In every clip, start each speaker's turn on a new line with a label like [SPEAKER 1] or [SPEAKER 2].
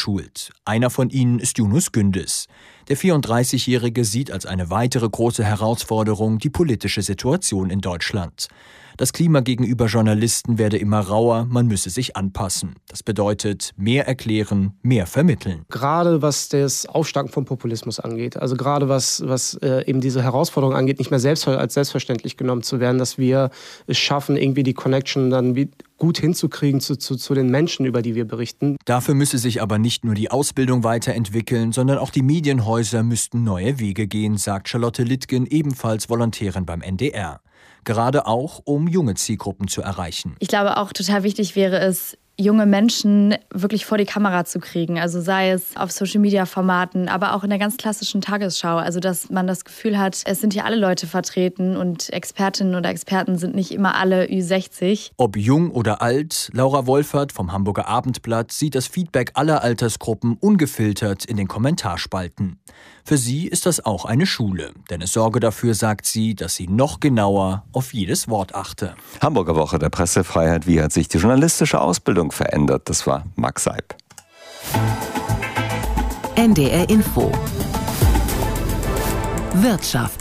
[SPEAKER 1] eingeschult. Einer von ihnen ist Yunus Gündüz. Der 34-Jährige sieht als eine weitere große Herausforderung die politische Situation in Deutschland. Das Klima gegenüber Journalisten werde immer rauer, man müsse sich anpassen. Das bedeutet, mehr erklären, mehr vermitteln.
[SPEAKER 2] Gerade was das Aufsteigen von Populismus angeht, also gerade was eben diese Herausforderung angeht, nicht mehr als selbstverständlich genommen zu werden, dass wir es schaffen, irgendwie die Connection dann gut hinzukriegen zu den Menschen, über die wir berichten.
[SPEAKER 1] Dafür müsse sich aber nicht nur die Ausbildung weiterentwickeln, sondern auch die Medienhäuser müssten neue Wege gehen, sagt Charlotte Littgen, ebenfalls Volontärin beim NDR. Gerade auch, um junge Zielgruppen zu erreichen.
[SPEAKER 3] Ich glaube auch total wichtig wäre es, junge Menschen wirklich vor die Kamera zu kriegen. Also sei es auf Social-Media-Formaten, aber auch in der ganz klassischen Tagesschau. Also dass man das Gefühl hat, es sind hier alle Leute vertreten und Expertinnen oder Experten sind nicht immer alle Ü60.
[SPEAKER 1] Ob jung oder alt, Laura Wolfert vom Hamburger Abendblatt sieht das Feedback aller Altersgruppen ungefiltert in den Kommentarspalten. Für sie ist das auch eine Schule, denn es sorge dafür, sagt sie, dass sie noch genauer auf jedes Wort achte.
[SPEAKER 4] Hamburger Woche der Pressefreiheit. Wie hat sich die journalistische Ausbildung verändert? Das war Max Seib.
[SPEAKER 5] NDR Info. Wirtschaft.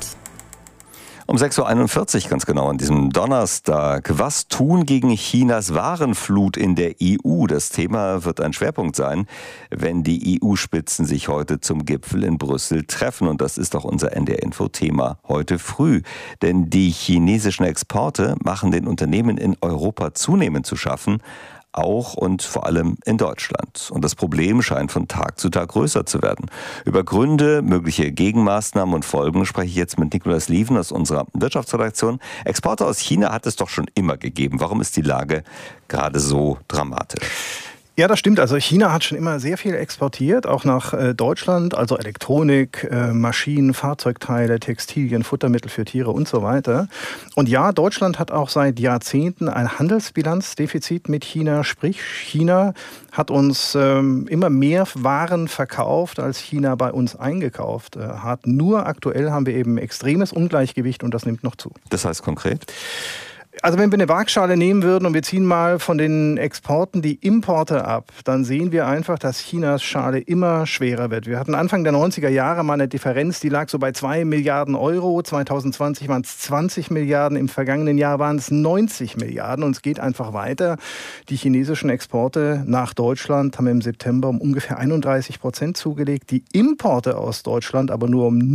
[SPEAKER 4] Um 6.41 Uhr ganz genau an diesem Donnerstag. Was tun gegen Chinas Warenflut in der EU? Das Thema wird ein Schwerpunkt sein, wenn die EU-Spitzen sich heute zum Gipfel in Brüssel treffen. Und das ist auch unser NDR-Info-Thema heute früh. Denn die chinesischen Exporte machen den Unternehmen in Europa zunehmend zu schaffen. Auch und vor allem in Deutschland. Und das Problem scheint von Tag zu Tag größer zu werden. Über Gründe, mögliche Gegenmaßnahmen und Folgen spreche ich jetzt mit Nikolaus Lieven aus unserer Wirtschaftsredaktion. Exporte aus China hat es doch schon immer gegeben. Warum ist die Lage gerade so dramatisch?
[SPEAKER 6] Ja, das stimmt. Also China hat schon immer sehr viel exportiert, auch nach Deutschland, also Elektronik, Maschinen, Fahrzeugteile, Textilien, Futtermittel für Tiere und so weiter. Und ja, Deutschland hat auch seit Jahrzehnten ein Handelsbilanzdefizit mit China. Sprich, China hat uns immer mehr Waren verkauft, als China bei uns eingekauft hat. Nur aktuell haben wir eben extremes Ungleichgewicht und das nimmt noch zu.
[SPEAKER 4] Das heißt konkret?
[SPEAKER 6] Also wenn wir eine Waagschale nehmen würden und wir ziehen mal von den Exporten die Importe ab, dann sehen wir einfach, dass Chinas Schale immer schwerer wird. Wir hatten Anfang der 90er Jahre mal eine Differenz, die lag so bei 2 Milliarden Euro. 2020 waren es 20 Milliarden, im vergangenen Jahr waren es 90 Milliarden und es geht einfach weiter. Die chinesischen Exporte nach Deutschland haben im September um ungefähr 31% zugelegt, die Importe aus Deutschland aber nur um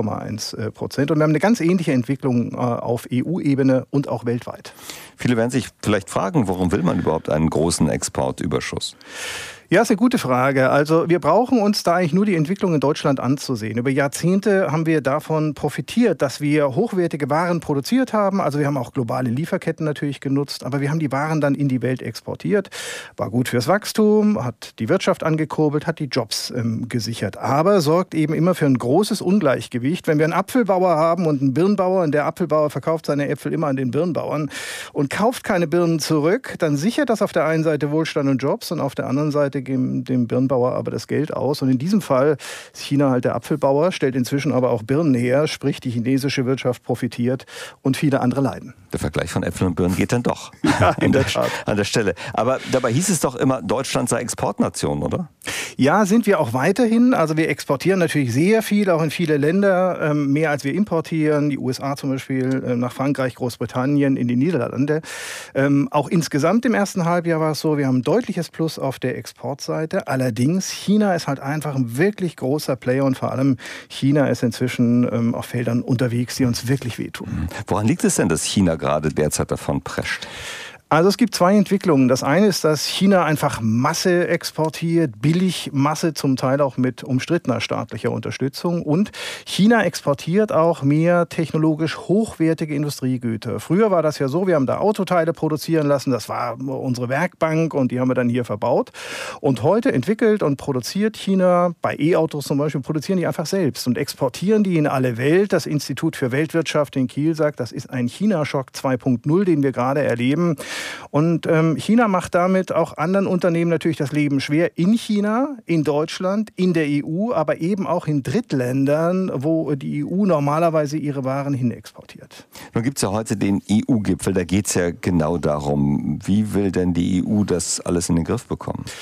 [SPEAKER 6] 0,1%. Und wir haben eine ganz ähnliche Entwicklung auf EU-Ebene und auch weltweit.
[SPEAKER 4] Viele werden sich vielleicht fragen, warum will man überhaupt einen großen Exportüberschuss?
[SPEAKER 6] Ja, ist eine gute Frage. Also wir brauchen uns da eigentlich nur die Entwicklung in Deutschland anzusehen. Über Jahrzehnte haben wir davon profitiert, dass wir hochwertige Waren produziert haben. Also wir haben auch globale Lieferketten natürlich genutzt, aber wir haben die Waren dann in die Welt exportiert. War gut fürs Wachstum, hat die Wirtschaft angekurbelt, hat die Jobs gesichert. Aber sorgt eben immer für ein großes Ungleichgewicht. Wenn wir einen Apfelbauer haben und einen Birnbauer und der Apfelbauer verkauft seine Äpfel immer an den Birnbauern und kauft keine Birnen zurück, dann sichert das auf der einen Seite Wohlstand und Jobs und auf der anderen Seite dem Birnbauer aber das Geld aus. Und in diesem Fall ist China halt der Apfelbauer, stellt inzwischen aber auch Birnen her, sprich die chinesische Wirtschaft profitiert und viele andere leiden.
[SPEAKER 4] Der Vergleich von Äpfeln und Birnen geht dann doch
[SPEAKER 6] ja, in der Tat.
[SPEAKER 4] An der Stelle. Aber dabei hieß es doch immer, Deutschland sei Exportnation, oder?
[SPEAKER 6] Ja, sind wir auch weiterhin. Also wir exportieren natürlich sehr viel, auch in viele Länder, mehr als wir importieren. Die USA zum Beispiel, nach Frankreich, Großbritannien, in die Niederlande. Auch insgesamt im ersten Halbjahr war es so, wir haben ein deutliches Plus auf der Exportseite. Allerdings, China ist halt einfach ein wirklich großer Player und vor allem China ist inzwischen auf Feldern unterwegs, die uns wirklich wehtun.
[SPEAKER 4] Woran liegt es denn, dass China gerade derzeit davon prescht?
[SPEAKER 6] Also es gibt zwei Entwicklungen. Das eine ist, dass China einfach Masse exportiert, billig Masse, zum Teil auch mit umstrittener staatlicher Unterstützung. Und China exportiert auch mehr technologisch hochwertige Industriegüter. Früher war das ja so, wir haben da Autoteile produzieren lassen, das war unsere Werkbank und die haben wir dann hier verbaut. Und heute entwickelt und produziert China, bei E-Autos zum Beispiel, produzieren die einfach selbst und exportieren die in alle Welt. Das Institut für Weltwirtschaft in Kiel sagt, das ist ein China-Schock 2.0, den wir gerade erleben. Und China macht damit auch anderen Unternehmen natürlich das Leben schwer. In China, in Deutschland, in der EU, aber eben auch in Drittländern, wo die EU normalerweise ihre Waren hin exportiert.
[SPEAKER 4] Nun gibt es ja heute den EU-Gipfel, da geht es ja genau darum, wie will denn die EU das alles in den Griff bekommen?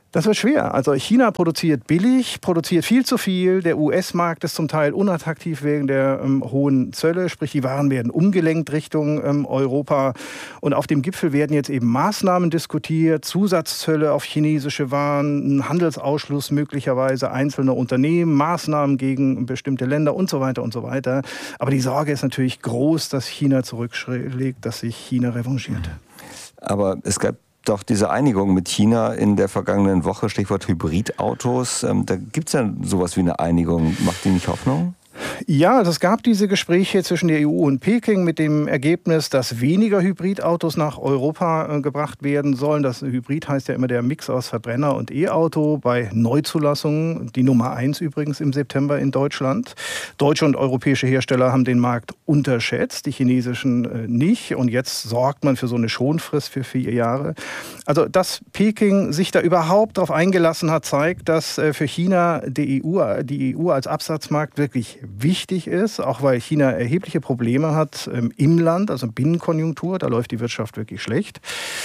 [SPEAKER 6] Das wird schwer. Also China produziert billig, produziert viel zu viel. Der US-Markt ist zum Teil unattraktiv wegen der hohen Zölle. Sprich, die Waren werden umgelenkt Richtung Europa. Und auf dem Gipfel werden jetzt eben Maßnahmen diskutiert. Zusatzzölle auf chinesische Waren, ein Handelsausschluss möglicherweise einzelner Unternehmen, Maßnahmen gegen bestimmte Länder und so weiter und so weiter. Aber die Sorge ist natürlich groß, dass China zurückschlägt, dass sich China revanchiert.
[SPEAKER 4] Aber es gab doch diese Einigung mit China in der vergangenen Woche, Stichwort Hybridautos. Da gibt es ja sowas wie eine Einigung. Macht die nicht Hoffnung?
[SPEAKER 6] Ja, es gab diese Gespräche zwischen der EU und Peking mit dem Ergebnis, dass weniger Hybridautos nach Europa gebracht werden sollen. Das Hybrid heißt ja immer der Mix aus Verbrenner und E-Auto bei Neuzulassungen. Die Nummer 1 übrigens im September in Deutschland. Deutsche und europäische Hersteller haben den Markt unterschätzt, die chinesischen nicht. Und jetzt sorgt man für so eine Schonfrist für 4 Jahre. Also, dass Peking sich da überhaupt darauf eingelassen hat, zeigt, dass für China die EU als Absatzmarkt wirklich wichtig ist, auch weil China erhebliche Probleme hat im Land, also Binnenkonjunktur, da läuft die Wirtschaft wirklich schlecht.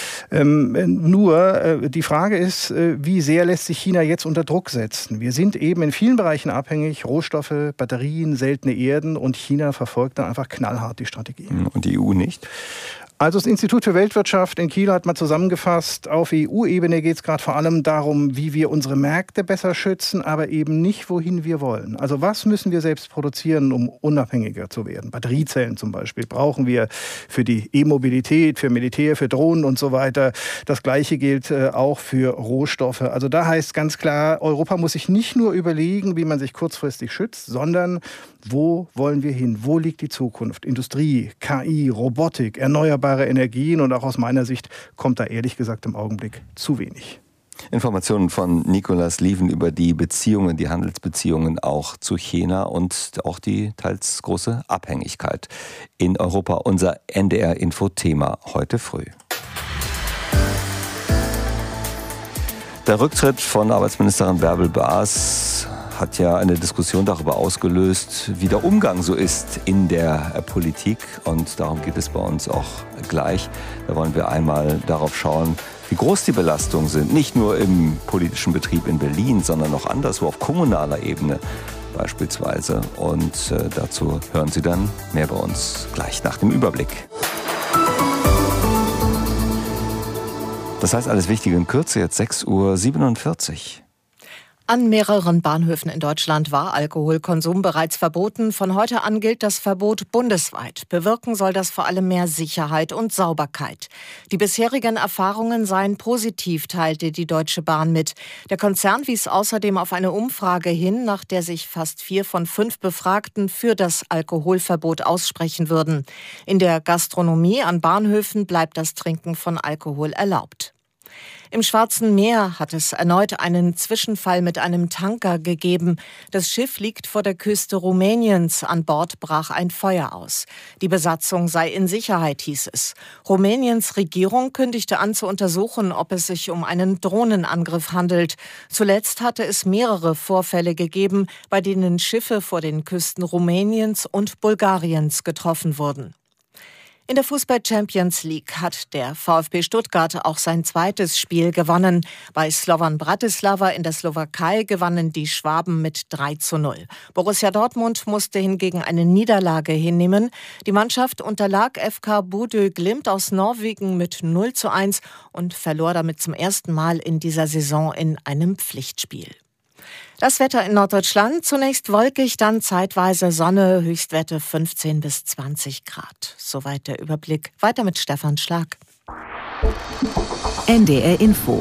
[SPEAKER 6] Nur die Frage ist, wie sehr lässt sich China jetzt unter Druck setzen? Wir sind eben in vielen Bereichen abhängig, Rohstoffe, Batterien, seltene Erden, und China verfolgt da einfach knallhart die Strategie.
[SPEAKER 4] Und die EU nicht?
[SPEAKER 6] Also das Institut für Weltwirtschaft in Kiel hat mal zusammengefasst, auf EU-Ebene geht es gerade vor allem darum, wie wir unsere Märkte besser schützen, aber eben nicht, wohin wir wollen. Also was müssen wir selbst produzieren, um unabhängiger zu werden? Batteriezellen zum Beispiel brauchen wir für die E-Mobilität, für Militär, für Drohnen und so weiter. Das Gleiche gilt auch für Rohstoffe. Also da heißt ganz klar, Europa muss sich nicht nur überlegen, wie man sich kurzfristig schützt, sondern wo wollen wir hin? Wo liegt die Zukunft? Industrie, KI, Robotik, erneuerbare Energien, und auch aus meiner Sicht kommt da ehrlich gesagt im Augenblick zu wenig.
[SPEAKER 4] Informationen von Nicolas Lieven über die Beziehungen, die Handelsbeziehungen auch zu China und auch die teils große Abhängigkeit in Europa. Unser NDR-Info-Thema heute früh. Der Rücktritt von Arbeitsministerin Bärbel Baas hat ja eine Diskussion darüber ausgelöst, wie der Umgang so ist in der Politik. Und darum geht es bei uns auch gleich. Da wollen wir einmal darauf schauen, wie groß die Belastungen sind. Nicht nur im politischen Betrieb in Berlin, sondern auch anderswo auf kommunaler Ebene beispielsweise. Und dazu hören Sie dann mehr bei uns gleich nach dem Überblick. Das heißt, alles Wichtige in Kürze, jetzt 6:47 Uhr.
[SPEAKER 7] An mehreren Bahnhöfen in Deutschland war Alkoholkonsum bereits verboten. Von heute an gilt das Verbot bundesweit. Bewirken soll das vor allem mehr Sicherheit und Sauberkeit. Die bisherigen Erfahrungen seien positiv, teilte die Deutsche Bahn mit. Der Konzern wies außerdem auf eine Umfrage hin, nach der sich fast 4 von 5 Befragten für das Alkoholverbot aussprechen würden. In der Gastronomie an Bahnhöfen bleibt das Trinken von Alkohol erlaubt. Im Schwarzen Meer hat es erneut einen Zwischenfall mit einem Tanker gegeben. Das Schiff liegt vor der Küste Rumäniens. An Bord brach ein Feuer aus. Die Besatzung sei in Sicherheit, hieß es. Rumäniens Regierung kündigte an zu untersuchen, ob es sich um einen Drohnenangriff handelt. Zuletzt hatte es mehrere Vorfälle gegeben, bei denen Schiffe vor den Küsten Rumäniens und Bulgariens getroffen wurden. In der Fußball-Champions League hat der VfB Stuttgart auch sein zweites Spiel gewonnen. Bei Slovan Bratislava in der Slowakei gewannen die Schwaben mit 3:0. Borussia Dortmund musste hingegen eine Niederlage hinnehmen. Die Mannschaft unterlag FK Bodø Glimt aus Norwegen mit 0:1 und verlor damit zum ersten Mal in dieser Saison in einem Pflichtspiel. Das Wetter in Norddeutschland, zunächst wolkig, dann zeitweise Sonne, Höchstwerte 15 bis 20 Grad. Soweit der Überblick. Weiter mit Stefan Schlag.
[SPEAKER 5] NDR Info.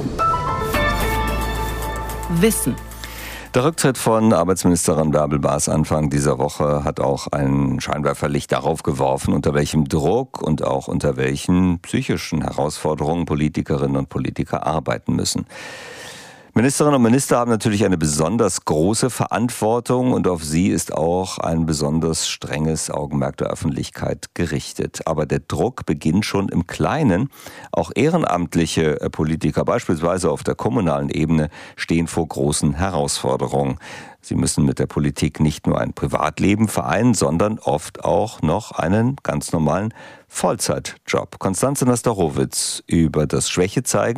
[SPEAKER 5] Wissen.
[SPEAKER 4] Der Rücktritt von Arbeitsministerin Bärbel Baas Anfang dieser Woche hat auch ein Scheinwerferlicht darauf geworfen, unter welchem Druck und auch unter welchen psychischen Herausforderungen Politikerinnen und Politiker arbeiten müssen. Ministerinnen und Minister haben natürlich eine besonders große Verantwortung und auf sie ist auch ein besonders strenges Augenmerk der Öffentlichkeit gerichtet. Aber der Druck beginnt schon im Kleinen. Auch ehrenamtliche Politiker, beispielsweise auf der kommunalen Ebene, stehen vor großen Herausforderungen. Sie müssen mit der Politik nicht nur ein Privatleben vereinen, sondern oft auch noch einen ganz normalen Vollzeitjob. Konstanze Nastarowitz über das Schwäche zeigen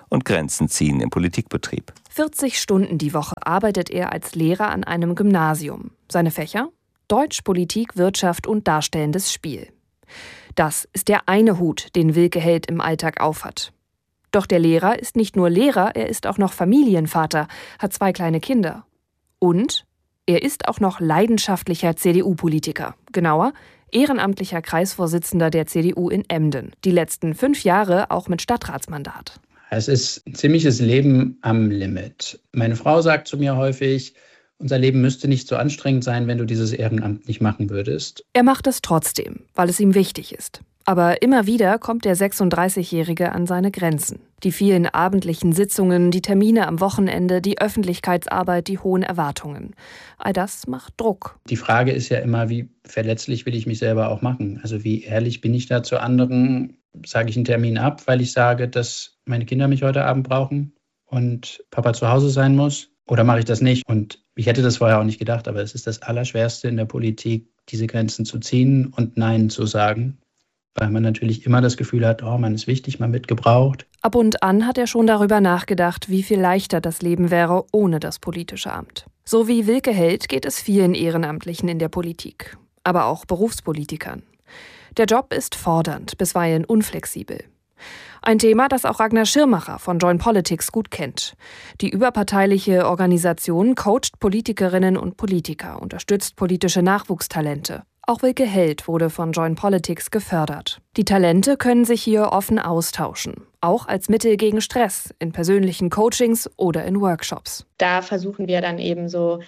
[SPEAKER 4] und Grenzen ziehen im Politikbetrieb.
[SPEAKER 8] 40 Stunden die Woche arbeitet er als Lehrer an einem Gymnasium. Seine Fächer? Deutsch, Politik, Wirtschaft und darstellendes Spiel. Das ist der eine Hut, den Wilke Held im Alltag aufhat. Doch der Lehrer ist nicht nur Lehrer, er ist auch noch Familienvater, hat 2 kleine Kinder. Und er ist auch noch leidenschaftlicher CDU-Politiker. Genauer, ehrenamtlicher Kreisvorsitzender der CDU in Emden. Die letzten 5 Jahre auch mit Stadtratsmandat.
[SPEAKER 9] Es ist ein ziemliches Leben am Limit. Meine Frau sagt zu mir häufig, unser Leben müsste nicht so anstrengend sein, wenn du dieses Ehrenamt nicht machen würdest.
[SPEAKER 8] Er macht es trotzdem, weil es ihm wichtig ist. Aber immer wieder kommt der 36-Jährige an seine Grenzen. Die vielen abendlichen Sitzungen, die Termine am Wochenende, die Öffentlichkeitsarbeit, die hohen Erwartungen. All das macht Druck.
[SPEAKER 9] Die Frage ist ja immer, wie verletzlich will ich mich selber auch machen? Also wie ehrlich bin ich da zu anderen? Sage ich einen Termin ab, weil ich sage, dass meine Kinder mich heute Abend brauchen und Papa zu Hause sein muss? Oder mache ich das nicht? Und ich hätte das vorher auch nicht gedacht, aber es ist das Allerschwerste in der Politik, diese Grenzen zu ziehen und Nein zu sagen. Weil man natürlich immer das Gefühl hat, oh, man ist wichtig, man wird gebraucht.
[SPEAKER 8] Ab und an hat er schon darüber nachgedacht, wie viel leichter das Leben wäre ohne das politische Amt. So wie Wilke Held geht es vielen Ehrenamtlichen in der Politik, aber auch Berufspolitikern. Der Job ist fordernd, bisweilen unflexibel. Ein Thema, das auch Ragnar Schirmacher von Join Politics gut kennt. Die überparteiliche Organisation coacht Politikerinnen und Politiker, unterstützt politische Nachwuchstalente. Auch Wilke Held wurde von Join Politics gefördert. Die Talente können sich hier offen austauschen, auch als Mittel gegen Stress, in persönlichen Coachings oder in Workshops.
[SPEAKER 10] Da versuchen wir dann eben so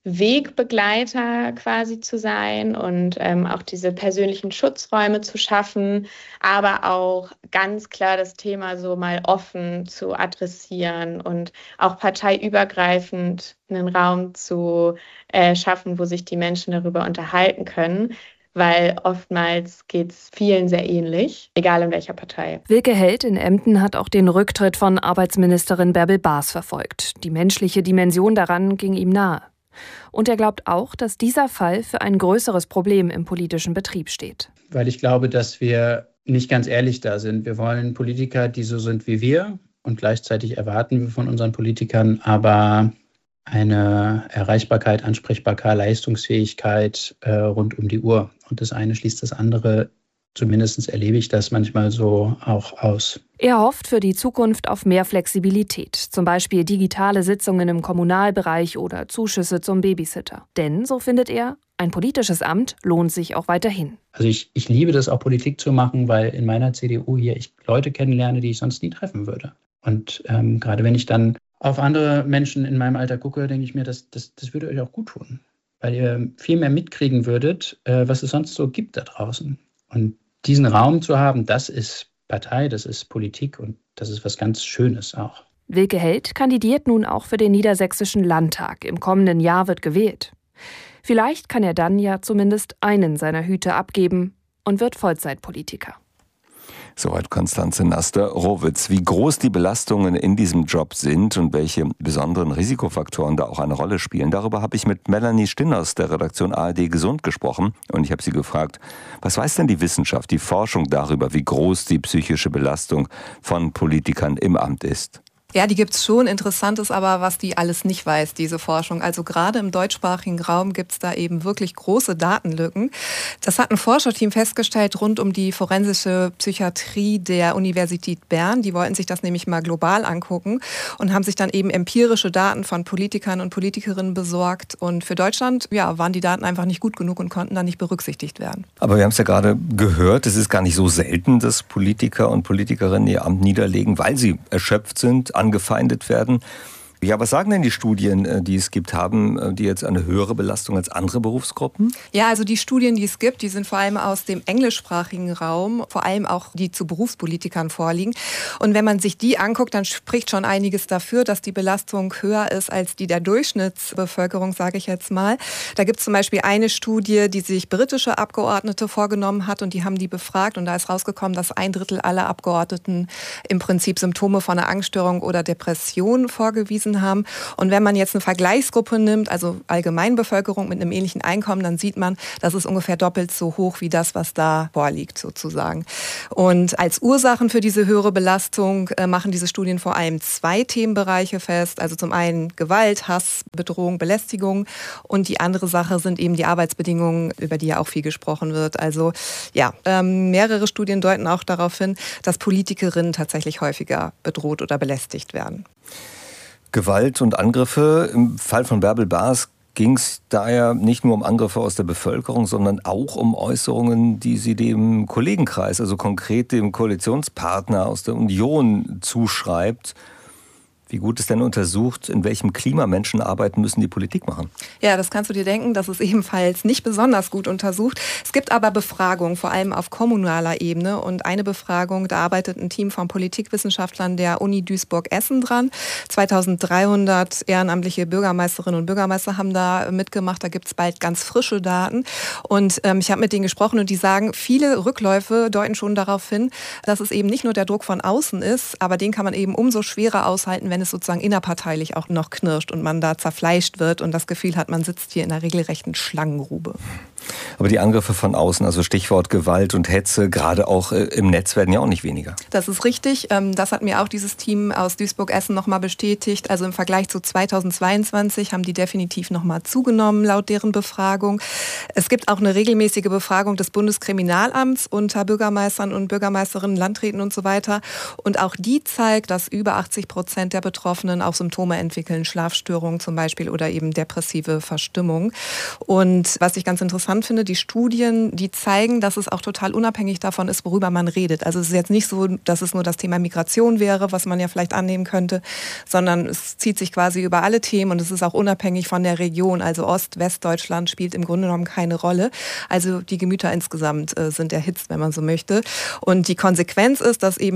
[SPEAKER 10] Wegbegleiter quasi zu sein und auch diese persönlichen Schutzräume zu schaffen, aber auch ganz klar das Thema so mal offen zu adressieren und auch parteiübergreifend einen Raum zu schaffen, wo sich die Menschen darüber unterhalten können. Weil oftmals geht es vielen sehr ähnlich, egal in welcher Partei.
[SPEAKER 8] Wilke Held in Emden hat auch den Rücktritt von Arbeitsministerin Bärbel Baas verfolgt. Die menschliche Dimension daran ging ihm nahe. Und er glaubt auch, dass dieser Fall für ein größeres Problem im politischen Betrieb steht.
[SPEAKER 9] Weil ich glaube, dass wir nicht ganz ehrlich da sind. Wir wollen Politiker, die so sind wie wir. Und gleichzeitig erwarten wir von unseren Politikern aber eine Erreichbarkeit, Ansprechbarkeit, Leistungsfähigkeit rund um die Uhr. Und das eine schließt das andere. Zumindest erlebe ich das manchmal so auch aus.
[SPEAKER 8] Er hofft für die Zukunft auf mehr Flexibilität, zum Beispiel digitale Sitzungen im Kommunalbereich oder Zuschüsse zum Babysitter. Denn, so findet er, ein politisches Amt lohnt sich auch weiterhin.
[SPEAKER 9] Also ich liebe das auch, Politik zu machen, weil in meiner CDU hier ich Leute kennenlerne, die ich sonst nie treffen würde. Und gerade wenn ich dann auf andere Menschen in meinem Alter gucke, denke ich mir, das würde euch auch gut tun. Weil ihr viel mehr mitkriegen würdet, was es sonst so gibt da draußen. Und diesen Raum zu haben, das ist Partei, das ist Politik und das ist was ganz Schönes auch.
[SPEAKER 8] Wilke Held kandidiert nun auch für den Niedersächsischen Landtag. Im kommenden Jahr wird gewählt. Vielleicht kann er dann ja zumindest einen seiner Hüte abgeben und wird Vollzeitpolitiker.
[SPEAKER 4] Soweit Konstanze Naster-Rowitz. Wie groß die Belastungen in diesem Job sind und welche besonderen Risikofaktoren da auch eine Rolle spielen, darüber habe ich mit Melanie Stinn aus der Redaktion ARD Gesund gesprochen. Und ich habe sie gefragt, was weiß denn die Wissenschaft, die Forschung darüber, wie groß die psychische Belastung von Politikern im Amt ist?
[SPEAKER 11] Ja, die gibt's schon. Interessant ist aber, was die alles nicht weiß, diese Forschung. Also gerade im deutschsprachigen Raum gibt's da eben wirklich große Datenlücken. Das hat ein Forscherteam festgestellt rund um die forensische Psychiatrie der Universität Bern. Die wollten sich das nämlich mal global angucken und haben sich dann eben empirische Daten von Politikern und Politikerinnen besorgt. Und für Deutschland, ja, waren die Daten einfach nicht gut genug und konnten dann nicht berücksichtigt werden.
[SPEAKER 4] Aber wir haben es ja gerade gehört, es ist gar nicht so selten, dass Politiker und Politikerinnen ihr Amt niederlegen, weil sie erschöpft sind, angefeindet werden. Ja, was sagen denn die Studien, die es gibt, haben die jetzt eine höhere Belastung als andere Berufsgruppen?
[SPEAKER 11] Ja, also die Studien, die es gibt, die sind vor allem aus dem englischsprachigen Raum, vor allem auch die zu Berufspolitikern vorliegen. Und wenn man sich die anguckt, dann spricht schon einiges dafür, dass die Belastung höher ist als die der Durchschnittsbevölkerung, sage ich jetzt mal. Da gibt es zum Beispiel eine Studie, die sich britische Abgeordnete vorgenommen hat und die haben die befragt und da ist rausgekommen, dass 1/3 aller Abgeordneten im Prinzip Symptome von einer Angststörung oder Depression vorgewiesen bewiesen haben. Und wenn man jetzt eine Vergleichsgruppe nimmt, also Allgemeinbevölkerung mit einem ähnlichen Einkommen, dann sieht man, das ist ungefähr doppelt so hoch wie das, was da vorliegt sozusagen. Und als Ursachen für diese höhere Belastung machen diese Studien vor allem 2 Themenbereiche fest. Also zum einen Gewalt, Hass, Bedrohung, Belästigung. Und die andere Sache sind eben die Arbeitsbedingungen, über die ja auch viel gesprochen wird. Also ja, mehrere Studien deuten auch darauf hin, dass Politikerinnen tatsächlich häufiger bedroht oder belästigt werden.
[SPEAKER 4] Gewalt und Angriffe. Im Fall von Bärbel Baas ging es daher nicht nur um Angriffe aus der Bevölkerung, sondern auch um Äußerungen, die sie dem Kollegenkreis, also konkret dem Koalitionspartner aus der Union zuschreibt. Wie gut ist denn untersucht, in welchem Klima Menschen arbeiten müssen, die Politik machen?
[SPEAKER 11] Ja, das kannst du dir denken. Das ist ebenfalls nicht besonders gut untersucht. Es gibt aber Befragungen, vor allem auf kommunaler Ebene. Und eine Befragung, da arbeitet ein Team von Politikwissenschaftlern der Uni Duisburg-Essen dran. 2300 ehrenamtliche Bürgermeisterinnen und Bürgermeister haben da mitgemacht. Da gibt es bald ganz frische Daten. Und ich habe mit denen gesprochen und die sagen, viele Rückläufe deuten schon darauf hin, dass es eben nicht nur der Druck von außen ist, aber den kann man eben umso schwerer aushalten, wenn es sozusagen innerparteilich auch noch knirscht und man da zerfleischt wird und das Gefühl hat, man sitzt hier in einer regelrechten Schlangengrube.
[SPEAKER 4] Aber die Angriffe von außen, also Stichwort Gewalt und Hetze, gerade auch im Netz, werden ja auch nicht weniger.
[SPEAKER 11] Das ist richtig. Das hat mir auch dieses Team aus Duisburg-Essen nochmal bestätigt. Also im Vergleich zu 2022 haben die definitiv nochmal zugenommen, laut deren Befragung. Es gibt auch eine regelmäßige Befragung des Bundeskriminalamts unter Bürgermeistern und Bürgermeisterinnen, Landräten und so weiter. Und auch die zeigt, dass über 80% der Betroffenen auch Symptome entwickeln, Schlafstörungen zum Beispiel oder eben depressive Verstimmung. Und was ich ganz interessant finde, die Studien, die zeigen, dass es auch total unabhängig davon ist, worüber man redet. Also es ist jetzt nicht so, dass es nur das Thema Migration wäre, was man ja vielleicht annehmen könnte, sondern es zieht sich quasi über alle Themen und es ist auch unabhängig von der Region. Also Ost-, Westdeutschland spielt im Grunde genommen keine Rolle. Also die Gemüter insgesamt sind erhitzt, wenn man so möchte. Und die Konsequenz ist, dass eben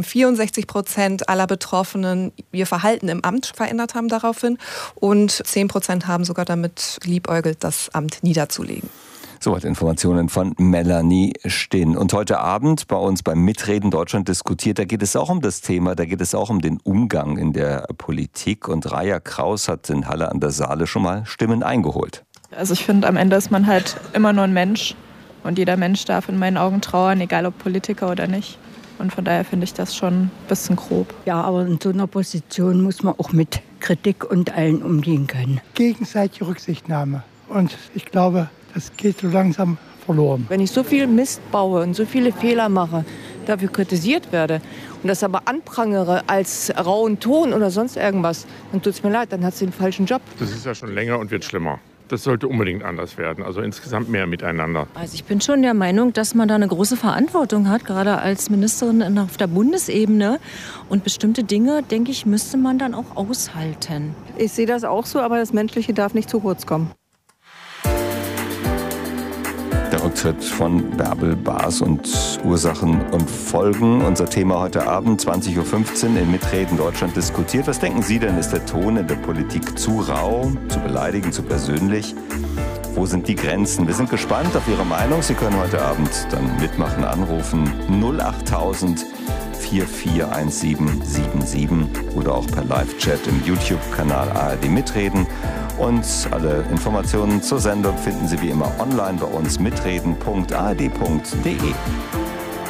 [SPEAKER 11] 64% aller Betroffenen ihr Verhalten im Amt verändert haben daraufhin und 10% haben sogar damit geliebäugelt, das Amt niederzulegen.
[SPEAKER 4] Soweit Informationen von Melanie Stinn. Und heute Abend bei uns beim Mitreden Deutschland diskutiert, da geht es auch um das Thema, da geht es auch um den Umgang in der Politik. Und Raja Kraus hat in Halle an der Saale schon mal Stimmen eingeholt.
[SPEAKER 12] Also ich finde, am Ende ist man halt immer nur ein Mensch. Und jeder Mensch darf in meinen Augen trauern, egal ob Politiker oder nicht. Und von daher finde ich das schon ein bisschen grob.
[SPEAKER 13] Ja, aber in so einer Position muss man auch mit Kritik und allen umgehen können.
[SPEAKER 14] Gegenseitige Rücksichtnahme. Und ich glaube, das geht so langsam verloren.
[SPEAKER 15] Wenn ich so viel Mist baue und so viele Fehler mache, dafür kritisiert werde und das aber anprangere als rauen Ton oder sonst irgendwas, dann tut es mir leid, dann hat sie den falschen Job.
[SPEAKER 16] Das ist ja schon länger und wird schlimmer. Das sollte unbedingt anders werden, also insgesamt mehr miteinander.
[SPEAKER 17] Also ich bin schon der Meinung, dass man da eine große Verantwortung hat, gerade als Ministerin auf der Bundesebene. Und bestimmte Dinge, denke ich, müsste man dann auch aushalten.
[SPEAKER 18] Ich sehe das auch so, aber das Menschliche darf nicht zu kurz kommen.
[SPEAKER 4] Der Rücktritt von Bärbel Baas und Ursachen und Folgen. Unser Thema heute Abend, 20.15 Uhr in Mitreden Deutschland diskutiert. Was denken Sie denn, ist der Ton in der Politik zu rau, zu beleidigend, zu persönlich? Wo sind die Grenzen? Wir sind gespannt auf Ihre Meinung. Sie können heute Abend dann mitmachen, anrufen 08000 441777 oder auch per Live-Chat im YouTube-Kanal ARD Mitreden. Und alle Informationen zur Sendung finden Sie wie immer online bei uns mitreden.ard.de.